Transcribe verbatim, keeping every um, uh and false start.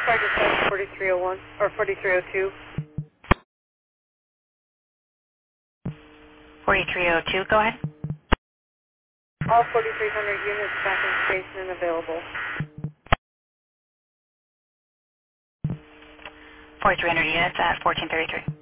Sergeant forty-three oh one, or forty-three oh two. forty-three oh two, go ahead. All forty-three hundred units back in station and available. forty-three hundred units at fourteen thirty-three.